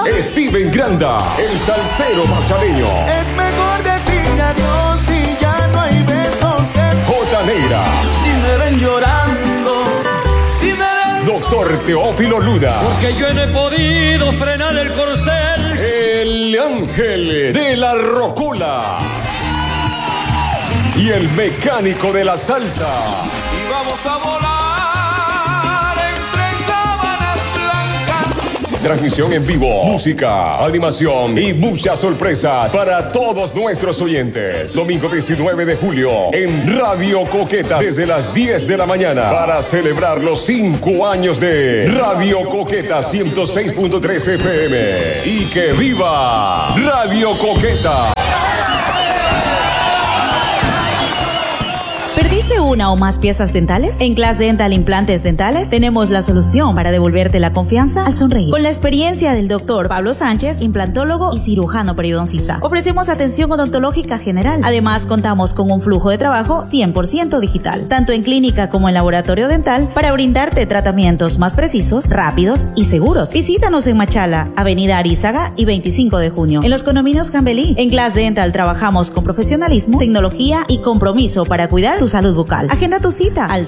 Steven Granda, el salsero machareño. Es mejor decir adiós y ya no hay besos. J. Neira. Si me ven llorando, si me ven... Doctor Teófilo Luna. Porque yo no he podido frenar el corcel. El ángel de la rocola. Y el mecánico de la salsa. Y vamos a volar entre sábanas blancas. Transmisión en vivo, música, animación y muchas sorpresas para todos nuestros oyentes. Domingo 19 de julio en Radio Coqueta desde las 10 de la mañana para celebrar los 5 años de Radio Coqueta 106.3 FM. Y que viva Radio Coqueta. ¿Perdiste una o más piezas dentales? En Class Dental Implantes Dentales tenemos la solución para devolverte la confianza al sonreír. Con la experiencia del doctor Pablo Sánchez, implantólogo y cirujano periodoncista, ofrecemos atención odontológica general. Además, contamos con un flujo de trabajo 100% digital, tanto en clínica como en laboratorio dental, para brindarte tratamientos más precisos, rápidos y seguros. Visítanos en Machala, Avenida Arízaga y 25 de junio, en los condominios Cambelí. En Class Dental trabajamos con profesionalismo, tecnología y compromiso para cuidar tu salud bucal. Agenda tu cita al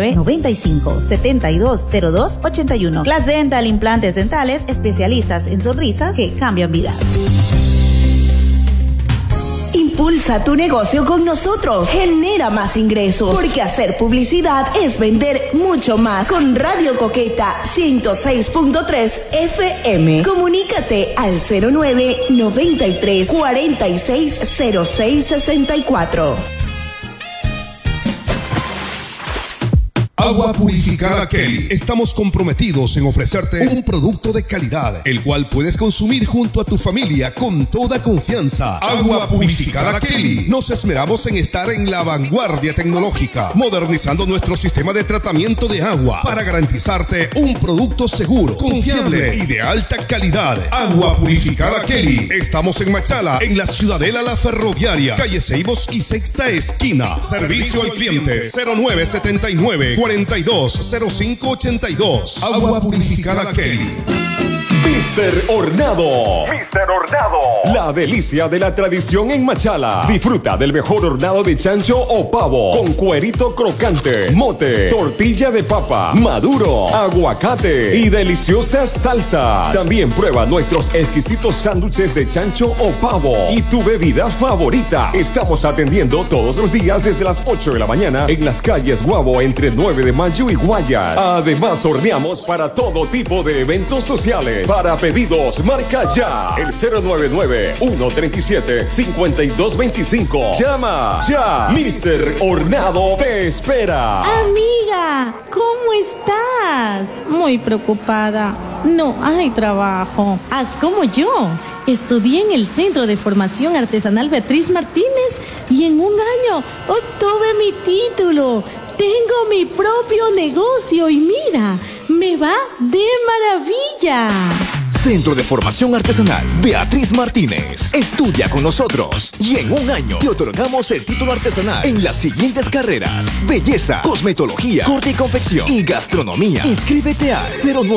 09-95-7202-81. Class Dental Implantes Dentales, especialistas en sonrisas que cambian vidas. Impulsa tu negocio con nosotros. Genera más ingresos. Porque hacer publicidad es vender mucho más. Con Radio Coqueta 106.3 FM. Comunícate al 09-93-460664. Agua Purificada Kelly. Estamos comprometidos en ofrecerte un producto de calidad, el cual puedes consumir junto a tu familia con toda confianza. Agua Purificada Kelly. Nos esmeramos en estar en la vanguardia tecnológica, modernizando nuestro sistema de tratamiento de agua para garantizarte un producto seguro, confiable y de alta calidad. Agua Purificada Kelly. Estamos en Machala, en la Ciudadela La Ferroviaria, calle Ceibos y Sexta Esquina. Servicio al cliente 0979 420582. Agua Purificada Kelly. Mr. Hornado. Mr. Hornado. La delicia de la tradición en Machala. Disfruta del mejor hornado de chancho o pavo con cuerito crocante, mote, tortilla de papa, maduro, aguacate y deliciosas salsas. También prueba nuestros exquisitos sándwiches de chancho o pavo y tu bebida favorita. Estamos atendiendo todos los días desde las 8 de la mañana en las calles Guabo entre 9 de mayo y Guayas. Además, horneamos para todo tipo de eventos sociales. Para pedidos, marca ya el 099-137-5225. Llama ya. Mr. Hornado te espera. Amiga, ¿cómo estás? Muy preocupada. No hay trabajo. Haz como yo. Estudié en el Centro de Formación Artesanal Beatriz Martínez y en un año obtuve mi título. Tengo mi propio negocio y mira, me va de maravilla. Centro de Formación Artesanal Beatriz Martínez. Estudia con nosotros y en un año te otorgamos el título artesanal en las siguientes carreras: belleza, cosmetología, corte y confección y gastronomía. Inscríbete a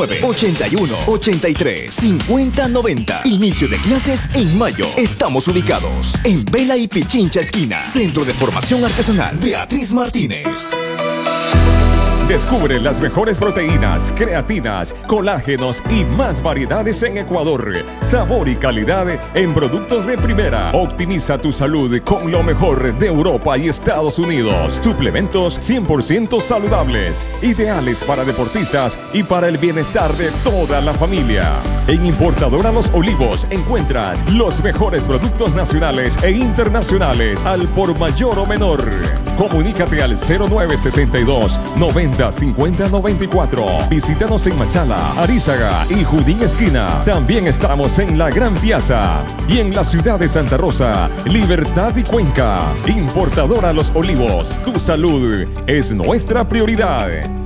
0981-83-5090. Inicio de clases en mayo. Estamos ubicados en Vela y Pichincha esquina. Centro de Formación Artesanal Beatriz Martínez. Descubre las mejores proteínas, creatinas, colágenos y más variedades en Ecuador. Sabor y calidad en productos de primera. Optimiza tu salud con lo mejor de Europa y Estados Unidos. Suplementos 100% saludables, ideales para deportistas y para el bienestar de toda la familia. En Importadora Los Olivos encuentras los mejores productos nacionales e internacionales al por mayor o menor. Comunícate al 0962 90 50 94. Visítanos en Machala, Arízaga y Judín Esquina. También estamos en la Gran Piazza y en la ciudad de Santa Rosa, Libertad y Cuenca. Importadora Los Olivos, tu salud es nuestra prioridad.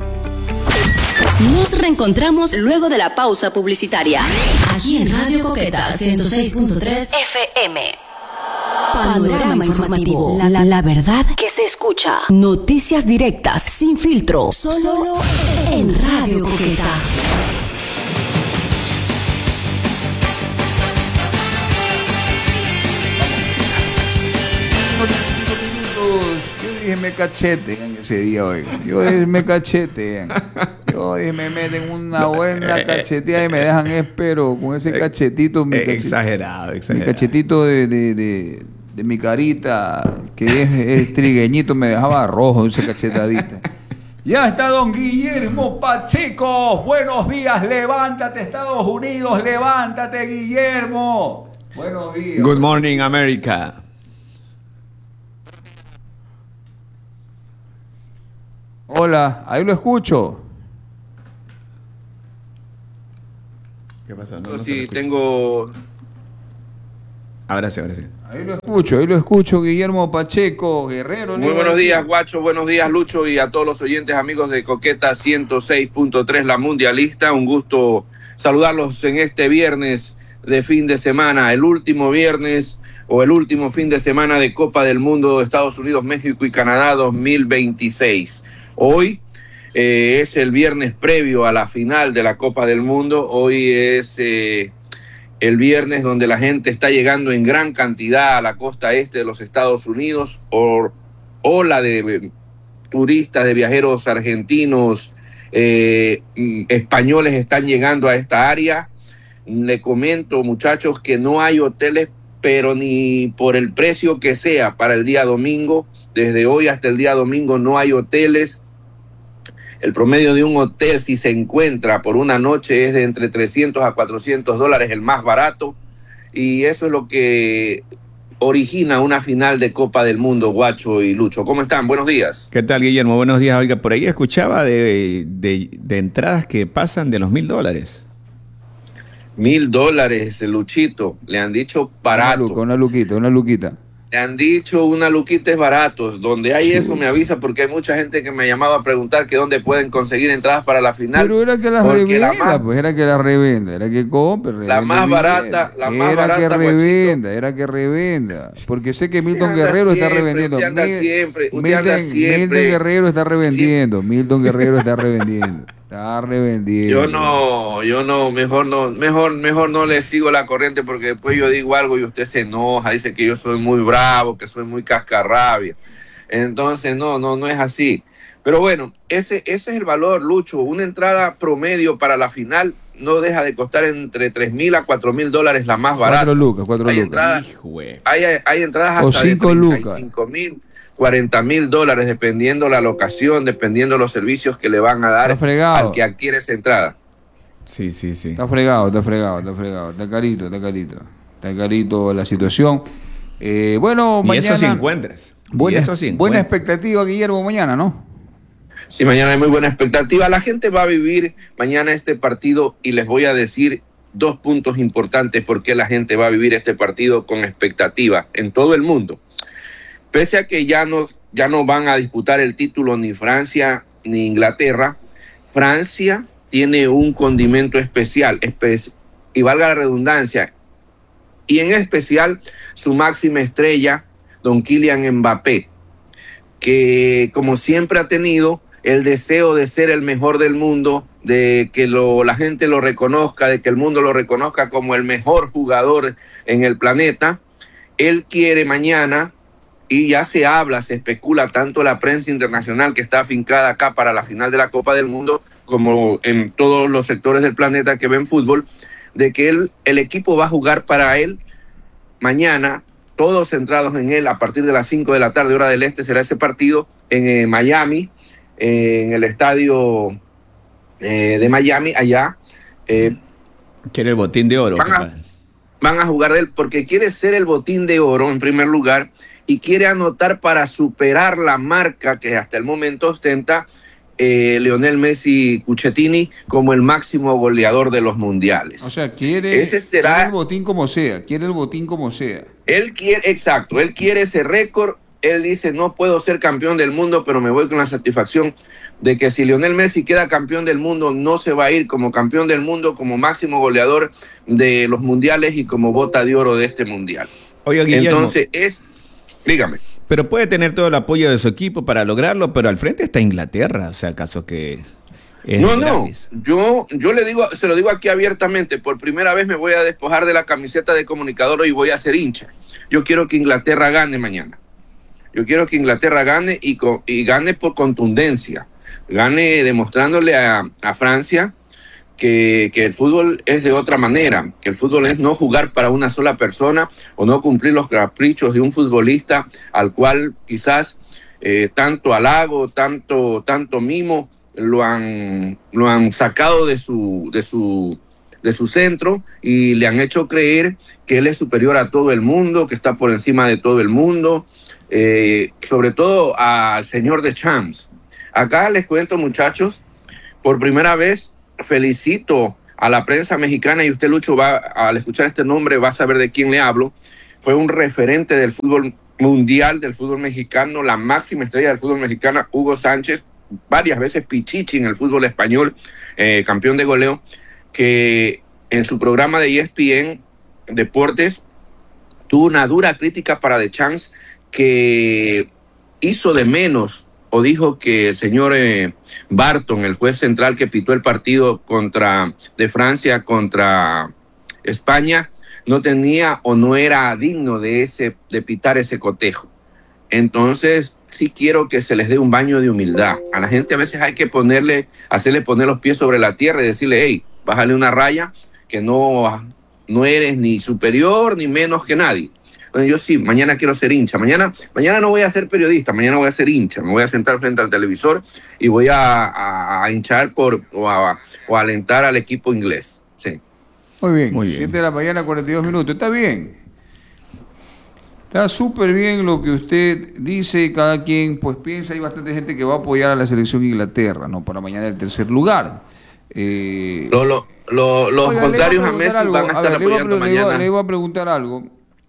Nos reencontramos luego de la pausa publicitaria. Aquí en Radio Coqueta 106.3 FM. Panorama informativo. La verdad que se escucha. Noticias directas, sin filtro. Solo en Radio Coqueta. dije me cachetean ese día, oiga. Yo dije me cachetean. Yo dije me meten una buena cacheteada y me dejan espero con ese cachetito. Exagerado. Mi cachetito de mi carita, que es trigueñito, me dejaba rojo ese cachetadita. Ya está don Guillermo Pacheco. Buenos días, levántate Estados Unidos, levántate Guillermo. Buenos días. Good morning, America. Hola, ahí lo escucho. ¿Qué pasó? Sí, tengo... Ahora sí. Ahí lo escucho, Guillermo Pacheco, Guerrero. Muy buenos días, Guacho, buenos días, Lucho, y a todos los oyentes, amigos de Coqueta 106.3, La Mundialista. Un gusto saludarlos en este viernes de fin de semana, el último viernes o el último fin de semana de Copa del Mundo de Estados Unidos, México y Canadá 2026. Hoy es el viernes previo a la final de la Copa del Mundo. Hoy es el viernes donde la gente está llegando en gran cantidad a la costa este de los Estados Unidos. Ola de turistas, de viajeros argentinos, españoles están llegando a esta área. Le comento, muchachos, que no hay hoteles, pero ni por el precio que sea para el día domingo. Desde hoy hasta el día domingo no hay hoteles. El promedio de un hotel, si se encuentra por una noche, es de entre $300 a $400, el más barato. Y eso es lo que origina una final de Copa del Mundo, Guacho y Lucho. ¿Cómo están? Buenos días. ¿Qué tal, Guillermo? Buenos días. Oiga, por ahí escuchaba de entradas que pasan de los $1,000. $1,000, Luchito. Le han dicho barato. Una luquita. Le han dicho una luquita es barato. Donde hay eso me avisa, porque hay mucha gente que me ha llamado a preguntar que dónde pueden conseguir entradas para la final. Pero era que las revenda, era que las revenda, era que compre. La más barata, Era que revenda. Porque sé que Milton Guerrero está revendiendo. Usted anda siempre. Milton Guerrero está revendiendo. Milton Guerrero está revendiendo. Está revendiendo. Yo no, mejor no le sigo la corriente, porque después yo digo algo y usted se enoja, dice que yo soy muy bravo, que soy muy cascarrabia. Entonces no es así. Pero bueno, ese es el valor, Lucho. Una entrada promedio para la final no deja de costar entre $3,000 a $4,000, la más barata. 4 lucas. Hay entradas o hasta 5 de lucas. 35,000, $40,000, dependiendo la locación, dependiendo los servicios que le van a dar al que adquiere esa entrada. Sí. Está fregado. Está carito la situación. Bueno, y mañana. eso sí encuentras. Buena expectativa, Guillermo, mañana, ¿no? Sí, mañana hay muy buena expectativa. La gente va a vivir mañana este partido, y les voy a decir 2 puntos importantes por qué la gente va a vivir este partido con expectativa en todo el mundo. Pese a que ya no van a disputar el título ni Francia ni Inglaterra, Francia tiene un condimento especial, y valga la redundancia, y en especial su máxima estrella, don Kylian Mbappé, que como siempre ha tenido el deseo de ser el mejor del mundo, de que la gente lo reconozca, de que el mundo lo reconozca como el mejor jugador en el planeta. Él quiere mañana, y ya se especula tanto la prensa internacional que está afincada acá para la final de la Copa del Mundo, como en todos los sectores del planeta que ven fútbol, de que el equipo va a jugar para él mañana, todos centrados en él. A partir de las 5 de la tarde, hora del este, será ese partido en Miami, en el estadio de Miami, allá. Quiere el botín de oro. Van a jugar de él porque quiere ser el botín de oro en primer lugar, y quiere anotar para superar la marca que hasta el momento ostenta Lionel Messi Cucchettini como el máximo goleador de los mundiales. O sea, quiere el botín como sea. Él quiere ese récord. Él dice, no puedo ser campeón del mundo, pero me voy con la satisfacción de que si Lionel Messi queda campeón del mundo, no se va a ir como campeón del mundo, como máximo goleador de los mundiales y como bota de oro de este mundial. Oiga, Guillermo, entonces dígame. Pero puede tener todo el apoyo de su equipo para lograrlo, pero al frente está Inglaterra, o sea, acaso que es gratis. Yo le digo, se lo digo aquí abiertamente, por primera vez me voy a despojar de la camiseta de comunicador y voy a ser hincha. Yo quiero que Inglaterra gane mañana. Yo quiero que Inglaterra gane y gane por contundencia. Gane demostrándole a Francia que el fútbol es de otra manera, que el fútbol es no jugar para una sola persona o no cumplir los caprichos de un futbolista al cual quizás tanto halago, tanto mimo lo han sacado de su centro y le han hecho creer que él es superior a todo el mundo, que está por encima de todo el mundo, sobre todo al señor Deschamps. Acá les cuento, muchachos, por primera vez felicito a la prensa mexicana, y usted, Lucho, al escuchar este nombre va a saber de quién le hablo. Fue un referente del fútbol mundial, del fútbol mexicano, la máxima estrella del fútbol mexicano, Hugo Sánchez, varias veces Pichichi en el fútbol español, campeón de goleo, que en su programa de ESPN Deportes tuvo una dura crítica para Deschamps, que hizo de menos o dijo que el señor Barton, el juez central que pitó el partido de Francia contra España, no tenía o no era digno de pitar ese cotejo. Entonces, sí quiero que se les dé un baño de humildad. A la gente a veces hay que hacerle poner los pies sobre la tierra y decirle, hey, bájale una raya, que no eres ni superior ni menos que nadie. Bueno, yo sí, mañana quiero ser hincha. Mañana no voy a ser periodista, mañana voy a ser hincha. Me voy a sentar frente al televisor y voy a hinchar o a alentar al equipo inglés. Sí. Muy bien. 7 de la mañana, 42 minutos. Está bien. Está súper bien lo que usted dice. Cada quien pues piensa. Hay bastante gente que va a apoyar a la selección Inglaterra, ¿no? Para mañana el tercer lugar. Los contrarios a Messi van a estar apoyando mañana. Le iba a preguntar algo,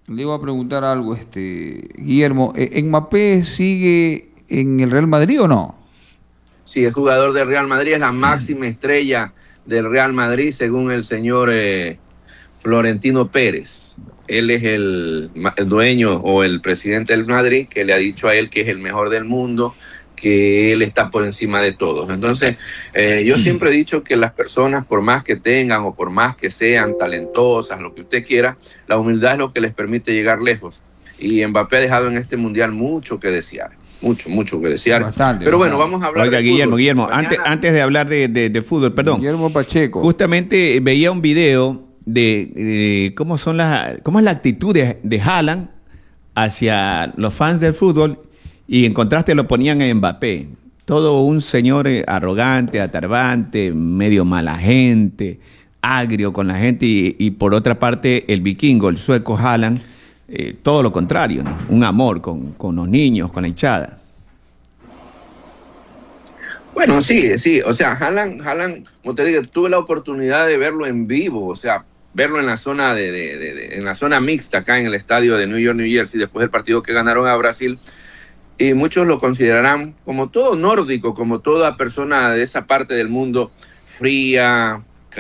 Guillermo. ¿Mbappé sigue en el Real Madrid o no? Sí, es jugador del Real Madrid, es la máxima estrella del Real Madrid, según el señor Florentino Pérez. Él es el dueño o el presidente del Madrid, que le ha dicho a él que es el mejor del mundo, que él está por encima de todos. Entonces, yo siempre he dicho que las personas, por más que tengan o por más que sean talentosas, lo que usted quiera, la humildad es lo que les permite llegar lejos. Y Mbappé ha dejado en este mundial mucho que desear. Mucho que desear. Bastante, pero bueno, vamos a hablar de fútbol. Guillermo, antes de hablar de fútbol, perdón. Guillermo Pacheco. Justamente veía un video de cómo es la actitud de Haaland hacia los fans del fútbol, y en contraste lo ponían en Mbappé. Todo un señor arrogante, atarbante, medio mala gente, agrio con la gente, y por otra parte el vikingo, el sueco Haaland, todo lo contrario, ¿no? Un amor con los niños, con la hinchada. Bueno, sí, o sea, Haaland, como te digo, tuve la oportunidad de verlo en vivo, o sea, verlo en la zona en la zona mixta acá en el estadio de New York, New Jersey, después del partido que ganaron a Brasil. Y muchos lo considerarán como todo nórdico, como toda persona de esa parte del mundo fría,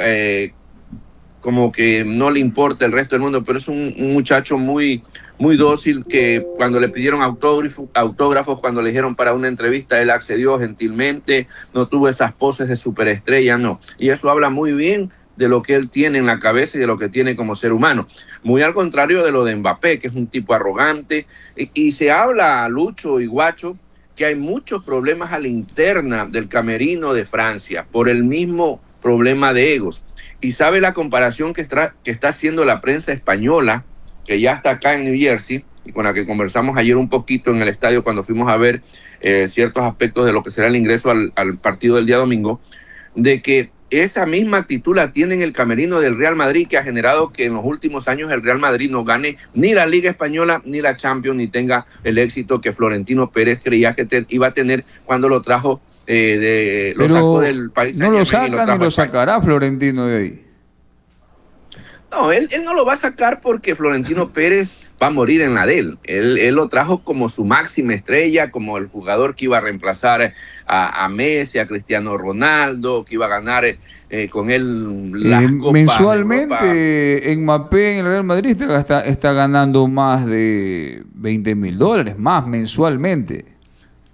como que no le importa el resto del mundo, pero es un muchacho muy dócil, que cuando le pidieron autógrafos, cuando le dijeron para una entrevista, él accedió gentilmente, no tuvo esas poses de superestrella, no. Y eso habla muy bien de lo que él tiene en la cabeza y de lo que tiene como ser humano. Muy al contrario de lo de Mbappé, que es un tipo arrogante. Y se habla, Lucho y Guacho, que hay muchos problemas a la interna del camerino de Francia por el mismo problema de egos. Y sabe la comparación que está haciendo la prensa española, que ya está acá en New Jersey, y con la que conversamos ayer un poquito en el estadio cuando fuimos a ver ciertos aspectos de lo que será el ingreso al partido del día domingo, de que esa misma actitud la tiene en el camerino del Real Madrid, que ha generado que en los últimos años el Real Madrid no gane ni la Liga Española ni la Champions, ni tenga el éxito que Florentino Pérez creía que iba a tener cuando lo trajo lo sacó del Paris Saint-Germain. No lo saca ni lo sacará Florentino de ahí. No, él no lo va a sacar porque Florentino Pérez va a morir en la de él. Él lo trajo como su máxima estrella, como el jugador que iba a reemplazar a Messi, a Cristiano Ronaldo, que iba a ganar con él las copas. Mensualmente, Mbappé en el Real Madrid está ganando más de $20,000, más mensualmente.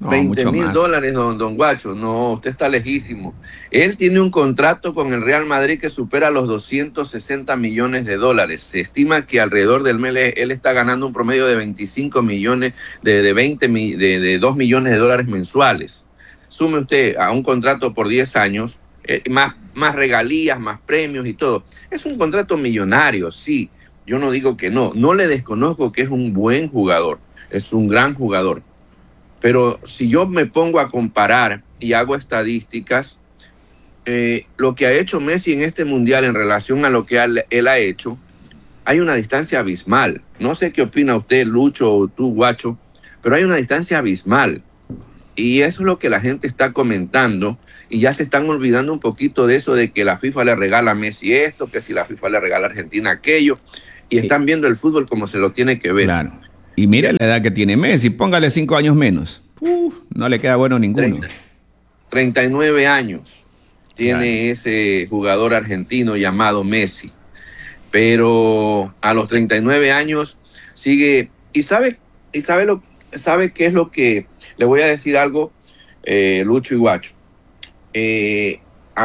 No, $20 mucho mil más. dólares, don Guacho. No, usted está lejísimo. Él tiene un contrato con el Real Madrid que supera los $260 millones. Se estima que alrededor del mes él está ganando un promedio de 25 millones, de 2 millones de dólares mensuales. Sume usted a un contrato por 10 años, más regalías, más premios y todo. Es un contrato millonario, sí. Yo no digo que no. No le desconozco que es un buen jugador. Es un gran jugador. Pero si yo me pongo a comparar y hago estadísticas, lo que ha hecho Messi en este mundial en relación a lo que él ha hecho, hay una distancia abismal. No sé qué opina usted, Lucho, o tú, Guacho, pero hay una distancia abismal. Y eso es lo que la gente está comentando, y ya se están olvidando un poquito de eso de que la FIFA le regala a Messi esto, que si la FIFA le regala a Argentina aquello, y están viendo el fútbol como se lo tiene que ver. Claro. Y mire la edad que tiene Messi, póngale 5 años menos. No le queda bueno ninguno. 39 años tiene ese jugador argentino llamado Messi. Pero a los 39 años sigue, sabe qué es lo que le voy a decir algo, Lucho y Guacho. El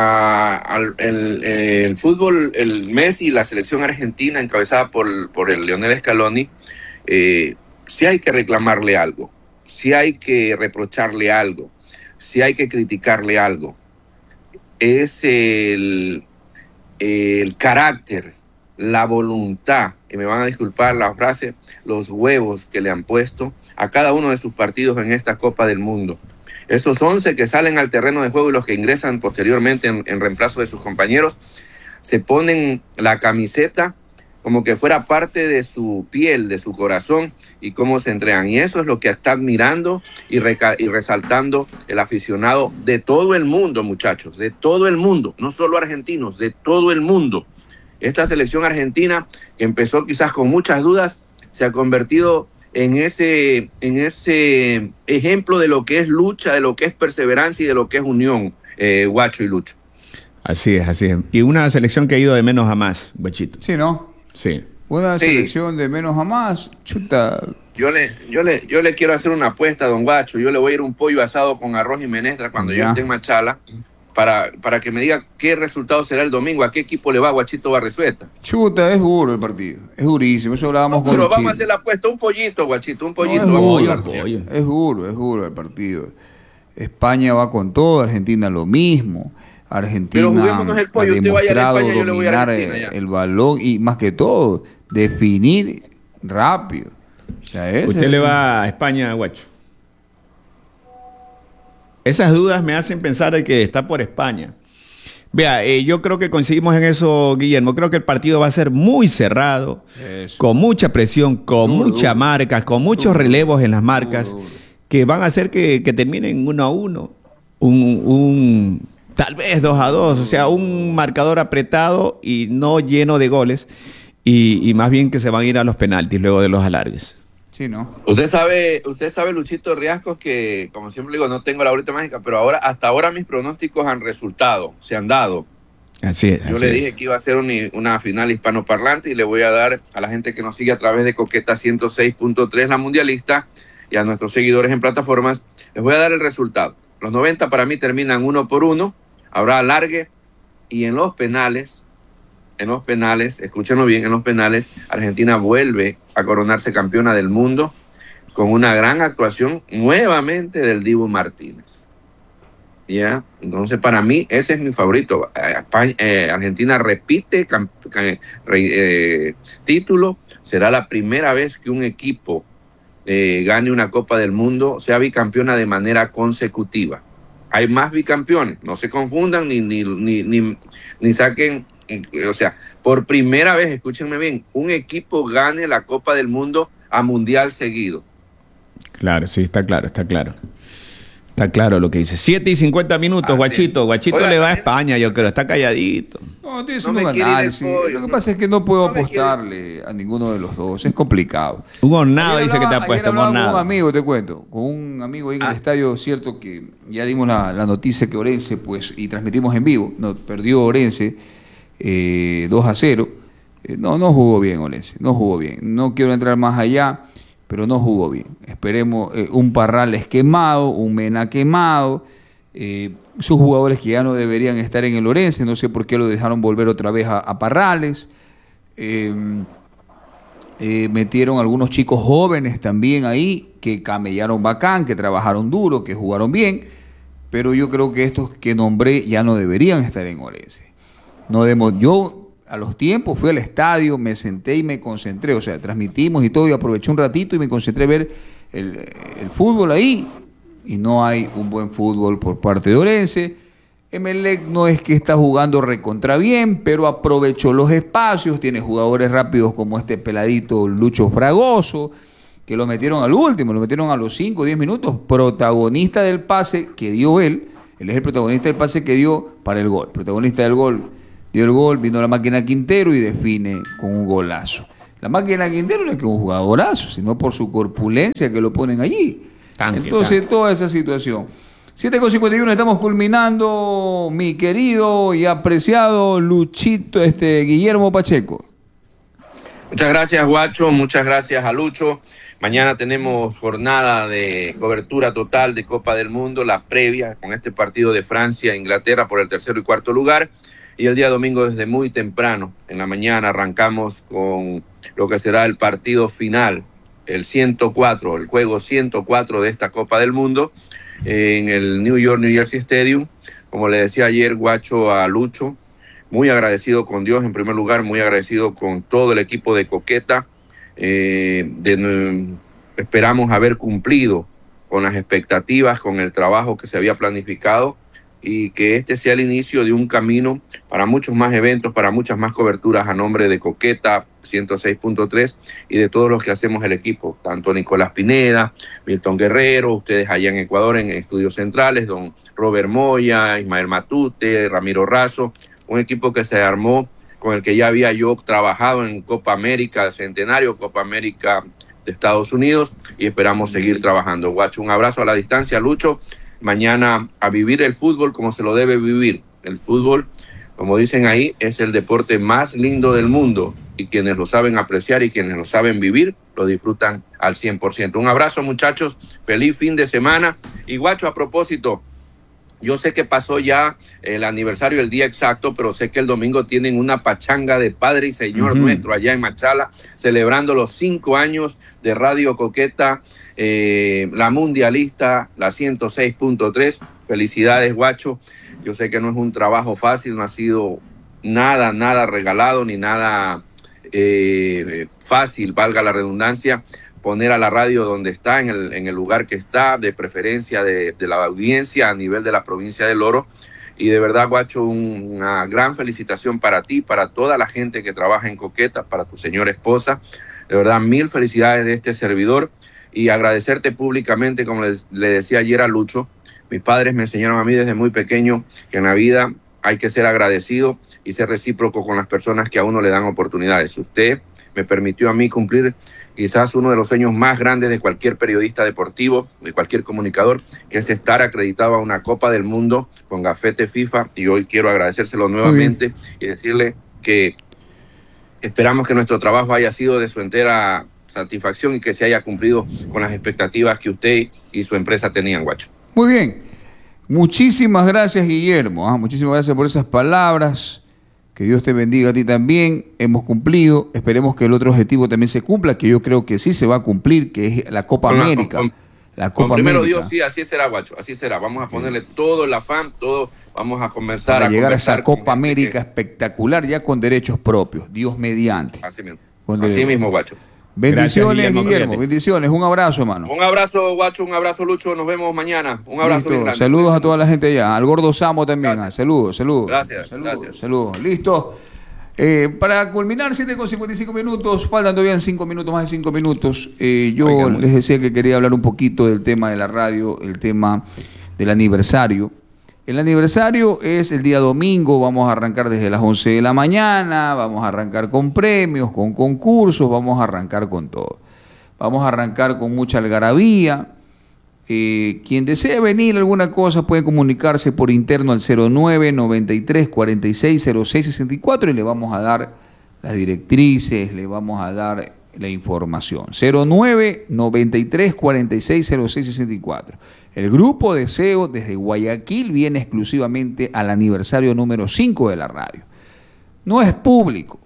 fútbol, el Messi y la selección argentina encabezada por el Lionel Scaloni, sí hay que reclamarle algo, sí hay que reprocharle algo, sí hay que criticarle algo. Es el carácter, la voluntad, y me van a disculpar la frase, los huevos que le han puesto a cada uno de sus partidos en esta Copa del Mundo. Esos 11 que salen al terreno de juego y los que ingresan posteriormente en reemplazo de sus compañeros, se ponen la camiseta como que fuera parte de su piel, de su corazón, y cómo se entregan. Y eso es lo que está admirando y resaltando el aficionado de todo el mundo, muchachos, de todo el mundo, no solo argentinos, de todo el mundo. Esta selección argentina, que empezó quizás con muchas dudas, se ha convertido en ese ejemplo de lo que es lucha, de lo que es perseverancia y de lo que es unión, Guacho y Lucho. Así es, así es. Y una selección que ha ido de menos a más, Guachito. Sí, ¿no? Sí. Una selección de menos a más, chuta. Yo le quiero hacer una apuesta, don Guacho. Yo le voy a ir un pollo asado con arroz y menestra cuando yo esté en Machala, para que me diga qué resultado será el domingo, a qué equipo le va Guachito Barresueta. Chuta, es duro el partido, es durísimo, eso hablábamos con pero Chile. vamos a hacer la apuesta, un pollito, Guachito, un pollito. No, es duro el partido. España va con todo, Argentina lo mismo. Argentina ha demostrado dominar el balón y más que todo, definir rápido. O sea, ¿usted le va a España, Guacho? Esas dudas me hacen pensar de que está por España. Vea, yo creo que coincidimos en eso, Guillermo. Creo que el partido va a ser muy cerrado, con mucha presión, con muchas marcas, con muchos relevos en las marcas, que van a hacer que terminen 1-1, tal vez 2-2, o sea, un marcador apretado y no lleno de goles, y más bien que se van a ir a los penaltis luego de los alargues. Sí, ¿no? Usted sabe, Luchito Riascos, que como siempre digo, no tengo la varita mágica, pero hasta ahora mis pronósticos se han dado. Así es. Yo le dije que iba a ser una final hispanoparlante, y le voy a dar a la gente que nos sigue a través de Coqueta 106.3, la mundialista, y a nuestros seguidores en plataformas, les voy a dar el resultado. Los 90 para mí terminan 1-1, habrá alargue, y en los penales, escúchenlo bien, en los penales, Argentina vuelve a coronarse campeona del mundo con una gran actuación nuevamente del Dibu Martínez. ¿Ya? Entonces, para mí, ese es mi favorito. Argentina repite título. Será la primera vez que un equipo gane una Copa del Mundo, sea bicampeona de manera consecutiva. Hay más bicampeones, no se confundan ni saquen. O sea, por primera vez, escúchenme bien, un equipo gane la Copa del Mundo a mundial seguido. Claro, sí, está claro. Está claro lo que dice. 7:50, Guachito. Guachito le va a España, yo creo, está calladito. No, estoy haciendo un análisis. Lo que pasa es que no puedo apostarle a ninguno de los dos, es complicado. Un hornado dice que te ha puesto, un hornado. Con un amigo, te cuento, con un amigo ahí en el estadio, cierto que ya dimos la noticia que Orense, pues, y transmitimos en vivo, perdió Orense 2-0. No jugó bien Orense, no jugó bien. No quiero entrar más allá, pero no jugó bien. Esperemos, un Parrales quemado, un Mena quemado, sus jugadores que ya no deberían estar en el Orense, no sé por qué lo dejaron volver otra vez a Parrales. Metieron algunos chicos jóvenes también ahí, que camellaron bacán, que trabajaron duro, que jugaron bien, pero yo creo que estos que nombré ya no deberían estar en Orense. Yo a los tiempos fui al estadio, me senté y me concentré, o sea, transmitimos y todo, y aproveché un ratito y me concentré a ver el fútbol ahí, y no hay un buen fútbol por parte de Orense. Emelec no es que está jugando recontra bien, pero aprovechó los espacios, tiene jugadores rápidos como este peladito Lucho Fragoso, que lo metieron al último, lo metieron a los 5 o 10 minutos, protagonista del pase que dio él es el protagonista del pase que dio para el gol, protagonista del gol. Dio el gol, vino la máquina Quintero y define con un golazo. La máquina Quintero no es que un jugadorazo, sino por su corpulencia que lo ponen allí. Entonces, toda esa situación. 7:51, estamos culminando, mi querido y apreciado Luchito, Guillermo Pacheco. Muchas gracias, Guacho, muchas gracias a Lucho. Mañana tenemos jornada de cobertura total de Copa del Mundo, la previa con este partido de Francia e Inglaterra por el 3er y 4º lugar. Y el día domingo desde muy temprano, en la mañana, arrancamos con lo que será el partido final, el 104, el juego 104 de esta Copa del Mundo, en el New Jersey Stadium. Como le decía ayer, Guacho, a Lucho, muy agradecido con Dios en primer lugar, muy agradecido con todo el equipo de Coqueta. Esperamos haber cumplido con las expectativas, con el trabajo que se había planificado, y que este sea el inicio de un camino para muchos más eventos, para muchas más coberturas a nombre de Coqueta 106.3 y de todos los que hacemos el equipo, tanto Nicolás Pineda, Milton Guerrero, ustedes allá en Ecuador en Estudios Centrales, don Robert Moya, Ismael Matute, Ramiro Razo, un equipo que se armó con el que ya había yo trabajado en Copa América Centenario, Copa América de Estados Unidos, y esperamos seguir trabajando. Guacho, un abrazo a la distancia, Lucho. Mañana a vivir el fútbol como se lo debe vivir. El fútbol, como dicen ahí, es el deporte más lindo del mundo, y quienes lo saben apreciar y quienes lo saben vivir, lo disfrutan al 100%. Un abrazo, muchachos, feliz fin de semana. Y Guacho, a propósito, yo sé que pasó ya el aniversario, el día exacto, pero sé que el domingo tienen una pachanga de Padre y Señor nuestro allá en Machala, celebrando los 5 años de Radio Coqueta, la mundialista, la 106.3. Felicidades, Guacho. Yo sé que no es un trabajo fácil, no ha sido nada regalado, ni nada fácil, valga la redundancia, poner a la radio donde está, en el lugar que está, de preferencia de la audiencia a nivel de la provincia del Oro. Y de verdad, Guacho, una gran felicitación para ti, para toda la gente que trabaja en Coqueta, para tu señora esposa. De verdad, 1000 felicidades de este servidor, y agradecerte públicamente, como le decía ayer a Lucho. Mis padres me enseñaron a mí desde muy pequeño que en la vida hay que ser agradecido y ser recíproco con las personas que a uno le dan oportunidades. Usted me permitió a mí cumplir quizás uno de los sueños más grandes de cualquier periodista deportivo, de cualquier comunicador, que es estar acreditado a una Copa del Mundo con gafete FIFA, y hoy quiero agradecérselo nuevamente y decirle que esperamos que nuestro trabajo haya sido de su entera satisfacción y que se haya cumplido con las expectativas que usted y su empresa tenían, Guacho. Muy bien. Muchísimas gracias, Guillermo. Muchísimas gracias por esas palabras. Que Dios te bendiga a ti también. Hemos cumplido. Esperemos que el otro objetivo también se cumpla, que yo creo que sí se va a cumplir, que es la Copa América. La Copa primero América. Dios, sí, así será, Guacho, así será. Vamos a ponerle todo el afán, todo, vamos a conversar. Para llegar a esa Copa América espectacular, ya con derechos propios, Dios mediante. Así mismo, Guacho. Bendiciones, Gracias, Guillermo, bendiciones. Un abrazo, hermano. Un abrazo, Guacho, un abrazo, Lucho. Nos vemos mañana. Un abrazo bien grande. Saludos a toda la gente allá. Al Gordo Samo también. Saludos. Gracias. Saludos. Listo. Para culminar, 7:55 minutos. Faltan todavía 5 minutos, más de 5 minutos. Yo les decía que quería hablar un poquito del tema de la radio, el tema del aniversario. El aniversario es el día domingo, vamos a arrancar desde las 11 de la mañana, vamos a arrancar con premios, con concursos, vamos a arrancar con todo. Vamos a arrancar con mucha algarabía. Quien desee venir alguna cosa puede comunicarse por interno al 0993460664 y le vamos a dar las directrices, le vamos a dar la información. 09-93-46-06-64. El Grupo Deseo desde Guayaquil viene exclusivamente al aniversario número 5 de la radio. No es público,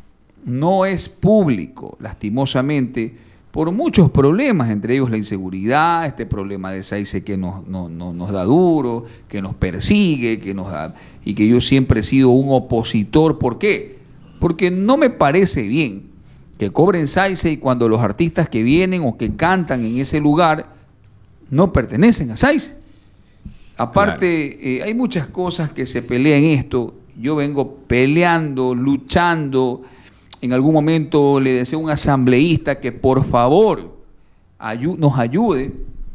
lastimosamente, por muchos problemas, entre ellos la inseguridad, este problema de SAICE que nos da duro, que nos persigue, y que yo siempre he sido un opositor. ¿Por qué? Porque no me parece bien que cobren SAICE y cuando los artistas que vienen o que cantan en ese lugar no pertenecen a SAICE. Aparte, claro, hay muchas cosas que se pelean en esto. Yo vengo peleando, luchando. En algún momento le decía a un asambleísta que por favor nos ayude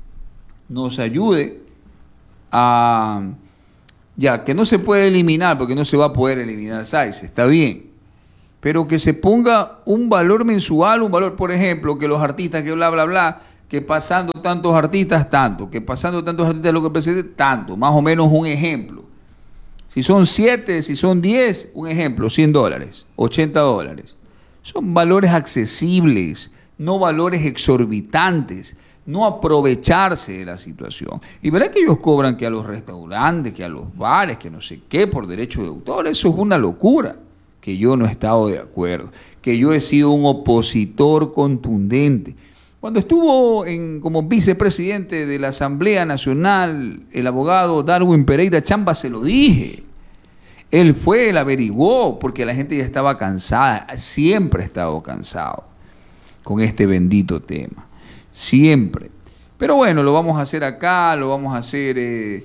a... Ya, que no se puede eliminar, porque no se va a poder eliminar SAICE, está bien. Pero que se ponga un valor mensual, un valor, por ejemplo, que los artistas que bla, bla, bla, que pasando tantos artistas, tanto, que pasando tantos artistas lo que precede, tanto, más o menos un ejemplo. Si son 7, si son 10, un ejemplo, $100, $80. Son valores accesibles, no valores exorbitantes, no aprovecharse de la situación. Y verá que ellos cobran que a los restaurantes, que a los bares, que no sé qué, por derecho de autor. Eso es una locura, que yo no he estado de acuerdo, que yo he sido un opositor contundente. Cuando estuvo como vicepresidente de la Asamblea Nacional, el abogado Darwin Pereira Chamba, se lo dije. Él fue, él averiguó, porque la gente ya estaba cansada, siempre ha estado cansado con este bendito tema, siempre. Pero bueno, lo vamos a hacer acá, lo vamos a hacer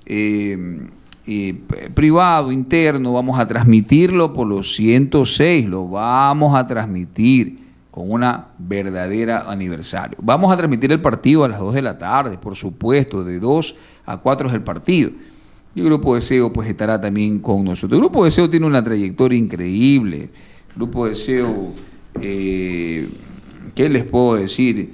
privado, interno, vamos a transmitirlo por los 106, lo vamos a transmitir con una verdadera aniversario. Vamos a transmitir el partido a las 2 de la tarde, por supuesto, de 2 a 4 es el partido. Y el Grupo Deseo pues estará también con nosotros. El Grupo Deseo tiene una trayectoria increíble. El Grupo Deseo, ¿qué les puedo decir?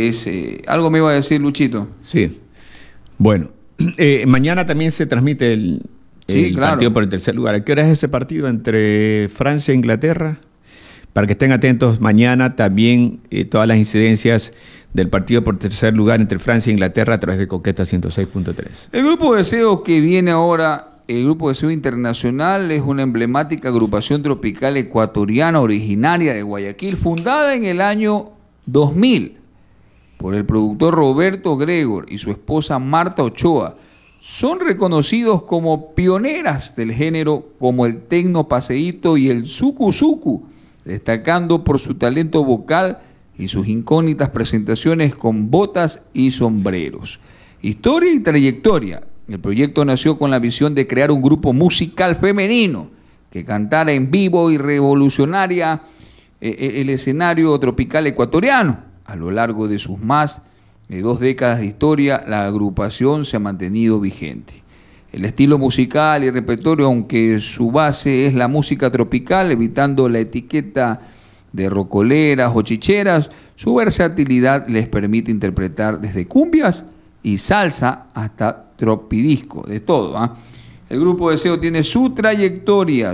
¿Algo me iba a decir, Luchito? Sí. Bueno, mañana también se transmite el claro, partido por el tercer lugar. ¿A qué hora es ese partido entre Francia e Inglaterra? Para que estén atentos, mañana también todas las incidencias del partido por tercer lugar entre Francia e Inglaterra a través de Coqueta 106.3. El Grupo Deseo que viene ahora, el Grupo Deseo Internacional, es una emblemática agrupación tropical ecuatoriana originaria de Guayaquil, fundada en el año 2000 por el productor Roberto Gregor y su esposa Marta Ochoa. Son reconocidos como pioneras del género, como el tecno paseíto y el suku suku, destacando por su talento vocal y sus incógnitas presentaciones con botas y sombreros. Historia y trayectoria. El proyecto nació con la visión de crear un grupo musical femenino que cantara en vivo y revolucionaria el escenario tropical ecuatoriano. A lo largo de sus más de 2 décadas de historia, la agrupación se ha mantenido vigente. El estilo musical y repertorio, aunque su base es la música tropical, evitando la etiqueta de rocoleras o chicheras, su versatilidad les permite interpretar desde cumbias y salsa hasta tropidisco, de todo. El Grupo Deseo tiene su trayectoria.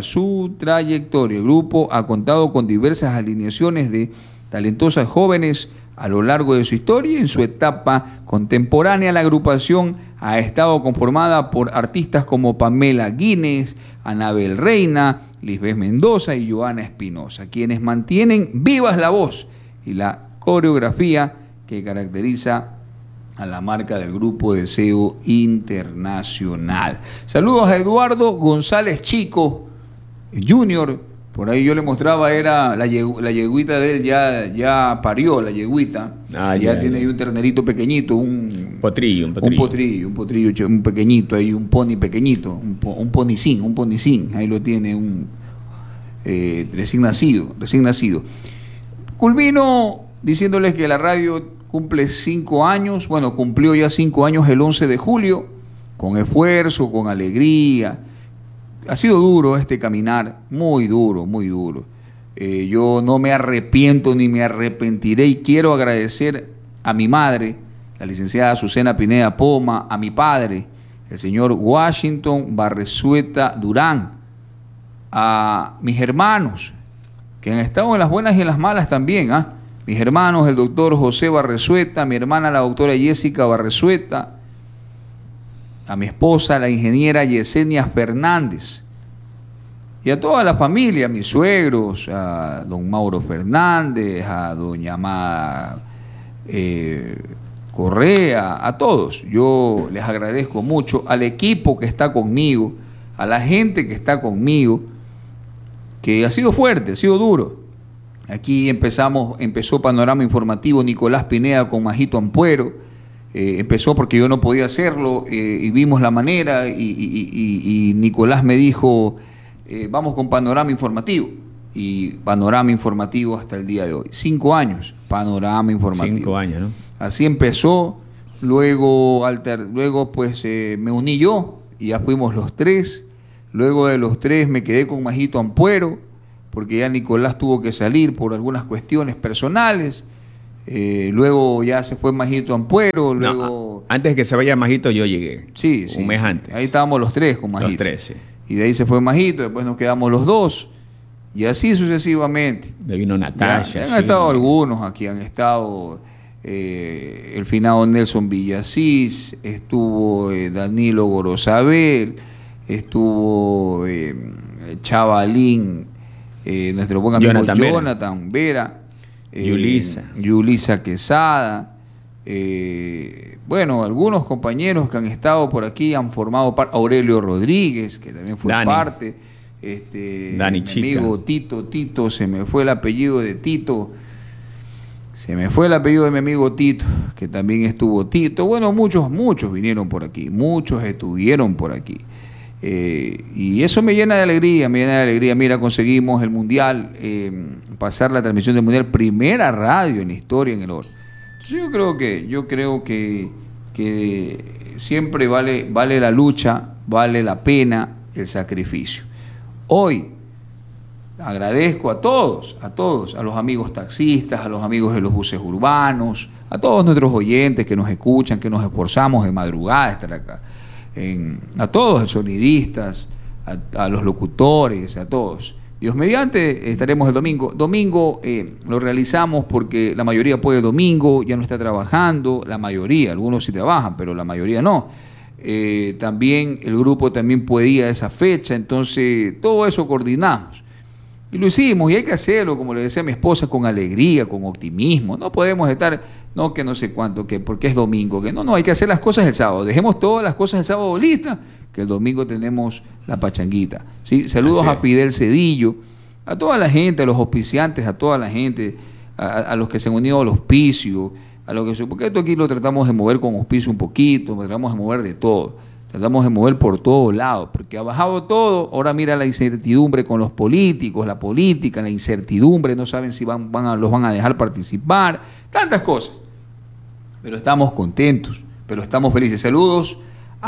El grupo ha contado con diversas alineaciones de talentosas jóvenes a lo largo de su historia. En su etapa contemporánea, la agrupación ha estado conformada por artistas como Pamela Guinness, Anabel Reina, Lisbeth Mendoza y Joana Espinosa, quienes mantienen vivas la voz y la coreografía que caracteriza a la marca del Grupo Deseo Internacional. Saludos a Eduardo González Chico Jr., por ahí yo le mostraba, era la yeguita de él, ya parió la yeguita, ya tiene ahí un ternerito pequeñito, un potrillo pequeñito, ahí un pony pequeñito, un ponicín, ahí lo tiene, recién nacido. Culmino diciéndoles que la radio cumple 5 años, cumplió ya 5 años el 11 de julio, con esfuerzo, con alegría. Ha sido duro este caminar, muy duro. Yo no me arrepiento ni me arrepentiré y quiero agradecer a mi madre, la licenciada Azucena Pineda Poma, a mi padre, el señor Washington Barresueta Durán, a mis hermanos, que han estado en las buenas y en las malas también, mis hermanos, el doctor José Barresueta, mi hermana, la doctora Jessica Barresueta, a mi esposa, la ingeniera Yesenia Fernández, y a toda la familia, a mis suegros, a don Mauro Fernández, a doña Amada Correa, a todos. Yo les agradezco mucho, al equipo que está conmigo, a la gente que está conmigo, que ha sido fuerte, ha sido duro. Aquí empezó Panorama Informativo Nicolás Pineda con Majito Ampuero. Empezó porque yo no podía hacerlo y vimos la manera y Nicolás me dijo, vamos con Panorama Informativo. Y Panorama Informativo hasta el día de hoy. 5 años, Panorama Informativo. 5 años, ¿no? Así empezó, luego pues me uní yo y ya fuimos los 3. Luego de los 3 me quedé con Majito Ampuero, porque ya Nicolás tuvo que salir por algunas cuestiones personales. Luego ya se fue Majito Ampuero. Luego... No, antes de que se vaya Majito, yo llegué. Sí, un mes antes. Ahí estábamos los 3 con Majito. Los 3, sí. Y de ahí se fue Majito, después nos quedamos los 2. Y así sucesivamente. De vino Natasha. Han estado algunos aquí, han estado el finado Nelson Villasís, estuvo Danilo Gorosabel, estuvo Chavalín, nuestro buen amigo Jonathan Vera, Yulisa Quesada, bueno, algunos compañeros que han estado por aquí han formado parte, Aurelio Rodríguez, que también fue parte, Dani mi amigo Tito, se me fue el apellido de Tito, se me fue el apellido de mi amigo Tito, que también estuvo Tito. Bueno, muchos vinieron por aquí, muchos estuvieron por aquí. Y eso me llena de alegría, Mira, conseguimos el Mundial, pasar la transmisión del Mundial, primera radio en la historia en el oro. Entonces yo creo que siempre vale la lucha, vale la pena el sacrificio. Hoy agradezco a todos, a los amigos taxistas, a los amigos de los buses urbanos, a todos nuestros oyentes que nos escuchan, que nos esforzamos de madrugada a estar acá. A todos, los sonidistas, a los locutores, a todos. Dios mediante, estaremos el domingo. Domingo lo realizamos porque la mayoría puede domingo, ya no está trabajando, la mayoría, algunos sí trabajan, pero la mayoría no. También el grupo también puede ir a esa fecha, entonces todo eso coordinamos. Y lo hicimos, y hay que hacerlo, como le decía a mi esposa, con alegría, con optimismo. No podemos estar, que no sé cuánto, que porque es domingo, que no, hay que hacer las cosas el sábado. Dejemos todas las cosas el sábado listas, que el domingo tenemos la pachanguita. ¿Sí? Saludos a Fidel Cedillo, a toda la gente, a los auspiciantes, a toda la gente, a los que se han unido al auspicio, porque esto aquí lo tratamos de mover con auspicio un poquito, lo tratamos de mover de todo. Tratamos de mover por todos lados, porque ha bajado todo. Ahora mira la incertidumbre con los políticos, la política, la incertidumbre, no saben si los van a dejar participar, tantas cosas. Pero estamos contentos, pero estamos felices. Saludos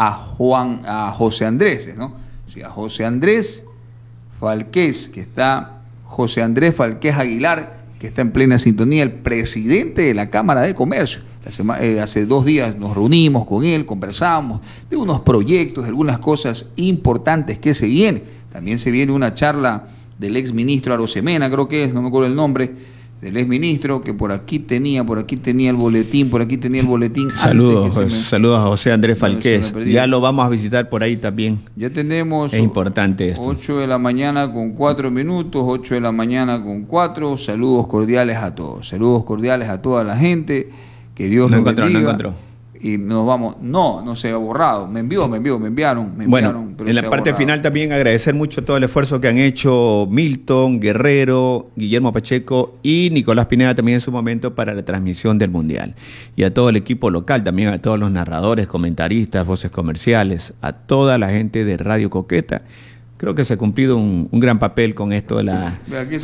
a José Andrés, ¿no? Sí, a José Andrés Falqués, José Andrés Falqués Aguilar, que está en plena sintonía, el presidente de la Cámara de Comercio. Hace 2 días nos reunimos con él, conversamos de unos proyectos, de algunas cosas importantes que se vienen. También se viene una charla del exministro Arosemena, creo que es, no me acuerdo el nombre, del exministro, que por aquí tenía el boletín. Saludos a José Andrés Falqués. Ya lo vamos a visitar por ahí también. Ya tenemos. Es importante esto. 8 de la mañana con 4 minutos, 8 de la mañana con 4. Saludos cordiales a todos. Saludos cordiales a toda la gente. Que Dios nos bendiga. No encontró. Y nos vamos. No se ha borrado. Me enviaron. Bueno, en la parte final también agradecer mucho todo el esfuerzo que han hecho Milton, Guerrero, Guillermo Pacheco y Nicolás Pineda también en su momento para la transmisión del Mundial. Y a todo el equipo local, también a todos los narradores, comentaristas, voces comerciales, a toda la gente de Radio Coqueta. Creo que se ha cumplido un gran papel con esto de la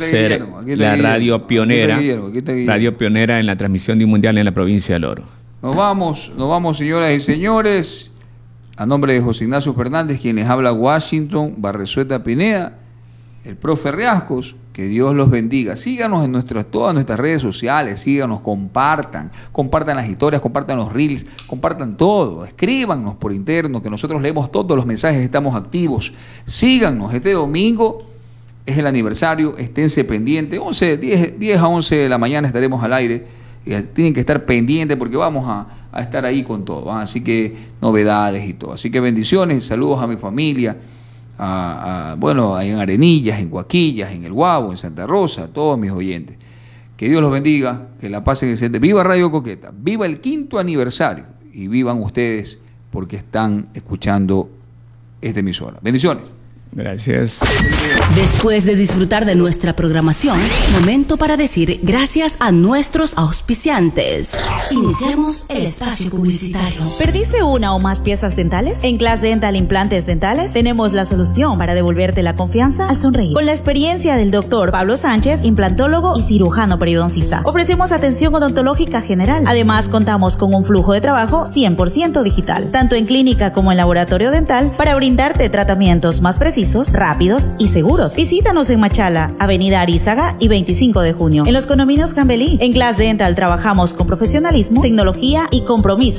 radio pionera, radio pionera en la transmisión de un Mundial en la provincia del Oro. Nos vamos, señoras y señores. A nombre de José Ignacio Fernández, quien les habla, Washington Barresueta Pineda, el profe Riascos, que Dios los bendiga. Síganos en todas nuestras redes sociales, síganos, compartan las historias, compartan los reels, compartan todo, escríbanos por interno, que nosotros leemos todos los mensajes, estamos activos. Síganos este domingo, Es el aniversario, esténse pendientes. 10 a 11 de la mañana estaremos al aire. Tienen que estar pendientes porque vamos a estar ahí con todo. Así que novedades y todo. Así que bendiciones, saludos a mi familia, bueno, en Arenillas, en Guaquillas, en El Guabo, en Santa Rosa, a todos mis oyentes. Que Dios los bendiga, que la pasen excelente. Viva Radio Coqueta, viva el 5º aniversario y vivan ustedes porque están escuchando esta emisora. Bendiciones. Gracias. Después de disfrutar de nuestra programación, momento para decir gracias a nuestros auspiciantes. Iniciemos el espacio publicitario. ¿Perdiste una o más piezas dentales? En Class Dental Implantes Dentales tenemos la solución para devolverte la confianza al sonreír. Con la experiencia del doctor Pablo Sánchez, implantólogo y cirujano periodoncista, ofrecemos atención odontológica general. Además, contamos con un flujo de trabajo 100% digital, tanto en clínica como en laboratorio dental, para brindarte tratamientos más precisos, rápidos y seguros. Visítanos en Machala, Avenida Arizaga y 25 de junio, en los condominios Cambelí. En Class Dental trabajamos con profesionalismo, tecnología y compromiso